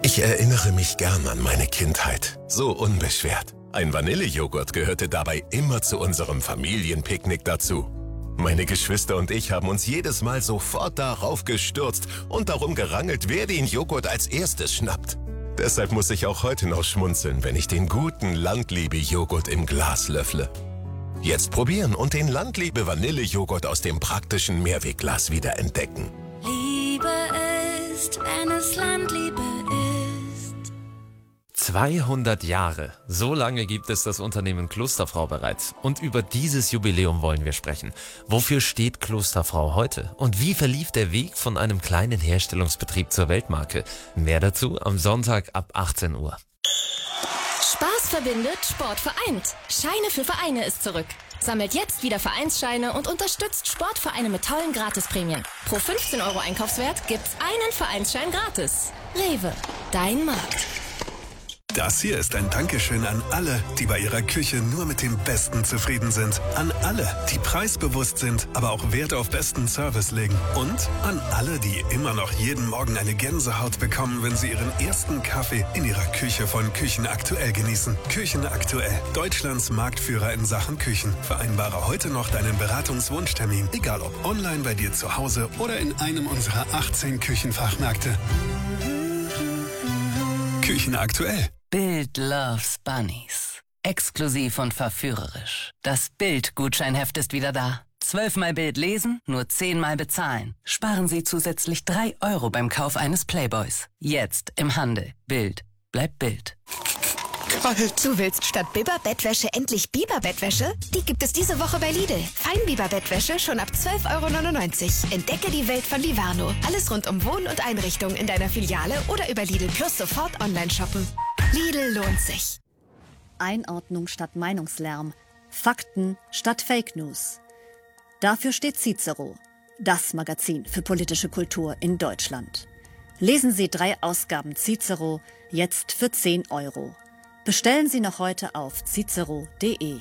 Ich erinnere mich gern an meine Kindheit. So unbeschwert. Ein Vanillejoghurt gehörte dabei immer zu unserem Familienpicknick dazu. Meine Geschwister und ich haben uns jedes Mal sofort darauf gestürzt und darum gerangelt, wer den Joghurt als erstes schnappt. Deshalb muss ich auch heute noch schmunzeln, wenn ich den guten Landliebe-Joghurt im Glas löffle. Jetzt probieren und den Landliebe-Vanillejoghurt aus dem praktischen Mehrwegglas wieder entdecken. Liebe ist, wenn es Landliebe ist. 200 Jahre. So lange gibt es das Unternehmen Klosterfrau bereits. Und über dieses Jubiläum wollen wir sprechen. Wofür steht Klosterfrau heute? Und wie verlief der Weg von einem kleinen Herstellungsbetrieb zur Weltmarke? Mehr dazu am Sonntag ab 18 Uhr. Spaß verbindet, Sport vereint. Scheine für Vereine ist zurück. Sammelt jetzt wieder Vereinsscheine und unterstützt Sportvereine mit tollen Gratisprämien. Pro 15 € Einkaufswert gibt's einen Vereinsschein gratis. Rewe, dein Markt. Das hier ist ein Dankeschön an alle, die bei ihrer Küche nur mit dem Besten zufrieden sind. An alle, die preisbewusst sind, aber auch Wert auf besten Service legen. Und an alle, die immer noch jeden Morgen eine Gänsehaut bekommen, wenn sie ihren ersten Kaffee in ihrer Küche von Küchen Aktuell genießen. Küchen Aktuell, Deutschlands Marktführer in Sachen Küchen. Vereinbare heute noch deinen Beratungswunschtermin, egal ob online bei dir zu Hause oder in einem unserer 18 Küchenfachmärkte. Küchen Aktuell. Bild loves Bunnies. Exklusiv und verführerisch. Das Bild-Gutscheinheft ist wieder da. 12-mal Bild lesen, nur 10-mal bezahlen. Sparen Sie zusätzlich 3 € beim Kauf eines Playboys. Jetzt im Handel. Bild. Bleibt Bild. Du willst statt Biber-Bettwäsche endlich Biber-Bettwäsche? Die gibt es diese Woche bei Lidl. Feinbiber-Bettwäsche schon ab 12,99 €. Entdecke die Welt von Livano. Alles rund um Wohn- und Einrichtung in deiner Filiale oder über Lidl Plus sofort online shoppen. Lidl lohnt sich. Einordnung statt Meinungslärm. Fakten statt Fake News. Dafür steht Cicero, das Magazin für politische Kultur in Deutschland. Lesen Sie 3 Ausgaben Cicero jetzt für 10 €. Bestellen Sie noch heute auf cicero.de.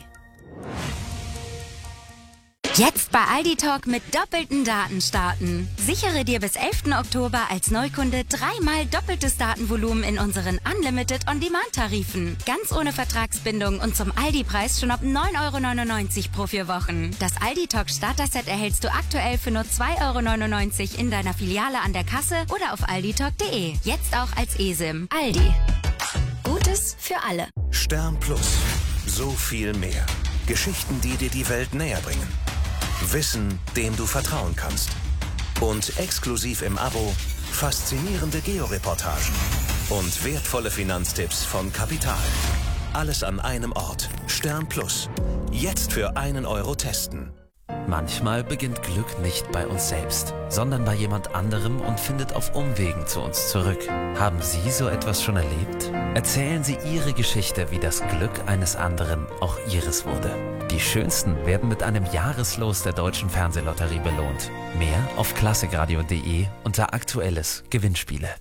Jetzt bei Aldi Talk mit doppelten Daten starten. Sichere dir bis 11. Oktober als Neukunde 3-mal doppeltes Datenvolumen in unseren Unlimited On-Demand-Tarifen. Ganz ohne Vertragsbindung und zum Aldi-Preis schon ab 9,99 € pro 4 Wochen. Das Aldi Talk Starter-Set erhältst du aktuell für nur 2,99 € in deiner Filiale an der Kasse oder auf alditalk.de. Jetzt auch als eSIM. Aldi. Gutes für alle. Stern Plus. So viel mehr. Geschichten, die dir die Welt näher bringen. Wissen, dem du vertrauen kannst. Und exklusiv im Abo faszinierende Georeportagen und wertvolle Finanztipps von Kapital. Alles an einem Ort. Stern Plus. Jetzt für 1 € testen. Manchmal beginnt Glück nicht bei uns selbst, sondern bei jemand anderem und findet auf Umwegen zu uns zurück. Haben Sie so etwas schon erlebt? Erzählen Sie Ihre Geschichte, wie das Glück eines anderen auch Ihres wurde. Die Schönsten werden mit einem Jahreslos der Deutschen Fernsehlotterie belohnt. Mehr auf klassikradio.de unter Aktuelles Gewinnspiele.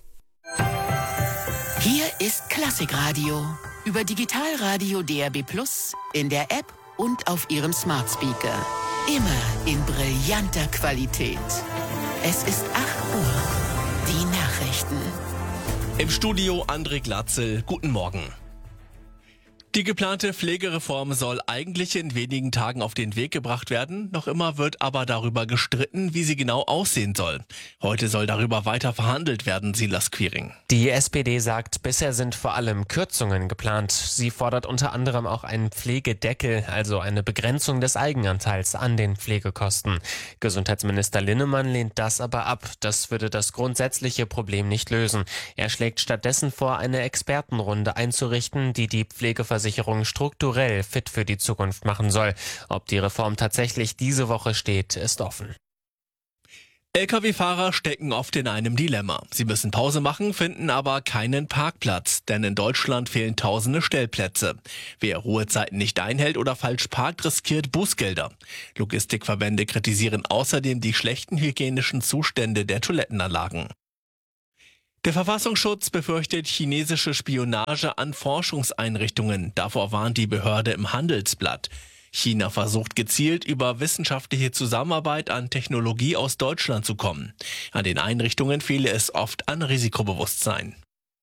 Hier ist Klassikradio. Über Digitalradio DAB+, in der App und auf Ihrem Smart Speaker. Immer in brillanter Qualität. Es ist 8 Uhr. Die Nachrichten. Im Studio André Glatzel. Guten Morgen. Die geplante Pflegereform soll eigentlich in wenigen Tagen auf den Weg gebracht werden. Noch immer wird aber darüber gestritten, wie sie genau aussehen soll. Heute soll darüber weiter verhandelt werden, Silas Quiring. Die SPD sagt, bisher sind vor allem Kürzungen geplant. Sie fordert unter anderem auch einen Pflegedeckel, also eine Begrenzung des Eigenanteils an den Pflegekosten. Gesundheitsminister Linnemann lehnt das aber ab. Das würde das grundsätzliche Problem nicht lösen. Er schlägt stattdessen vor, eine Expertenrunde einzurichten, die die Pflegeversicherung strukturell fit für die Zukunft machen soll. Ob die Reform tatsächlich diese Woche steht, ist offen. Lkw-Fahrer stecken oft in einem Dilemma. Sie müssen Pause machen, finden aber keinen Parkplatz, denn in Deutschland fehlen tausende Stellplätze. Wer Ruhezeiten nicht einhält oder falsch parkt, riskiert Bußgelder. Logistikverbände kritisieren außerdem die schlechten hygienischen Zustände der Toilettenanlagen. Der Verfassungsschutz befürchtet chinesische Spionage an Forschungseinrichtungen. Davor warnt die Behörde im Handelsblatt. China versucht gezielt, über wissenschaftliche Zusammenarbeit an Technologie aus Deutschland zu kommen. An den Einrichtungen fehle es oft an Risikobewusstsein.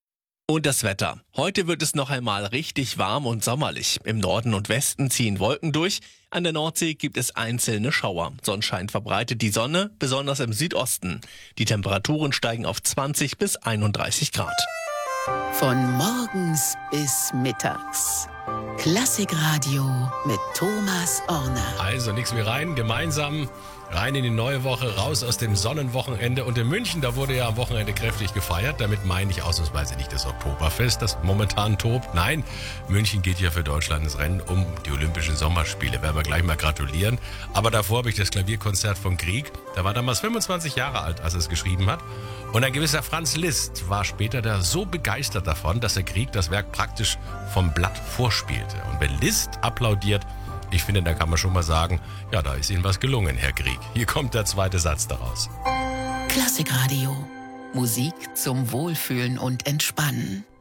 Und das Wetter. Heute wird es noch einmal richtig warm und sommerlich. Im Norden und Westen ziehen Wolken durch. An der Nordsee gibt es einzelne Schauer. Sonnenschein verbreitet die Sonne, besonders im Südosten. Die Temperaturen steigen auf 20 bis 31 Grad. Von morgens bis mittags. Klassikradio mit Thomas Orner. Also nichts wie rein, gemeinsam rein in die neue Woche, raus aus dem Sonnenwochenende. Und in München, da wurde ja am Wochenende kräftig gefeiert. Damit meine ich ausnahmsweise nicht das Oktoberfest, das momentan tobt. Nein, München geht ja für Deutschland ins Rennen um die Olympischen Sommerspiele. Werden wir gleich mal gratulieren. Aber davor habe ich das Klavierkonzert von Grieg. Der war damals 25 Jahre alt, als er es geschrieben hat. Und ein gewisser Franz Liszt war später da so begeistert davon, dass er Grieg das Werk praktisch vom Blatt vorspielte. Und wenn Liszt applaudiert, ich finde, da kann man schon mal sagen, ja, da ist Ihnen was gelungen, Herr Grieg. Hier kommt der zweite Satz daraus. Klassikradio. Musik zum Wohlfühlen und Entspannen.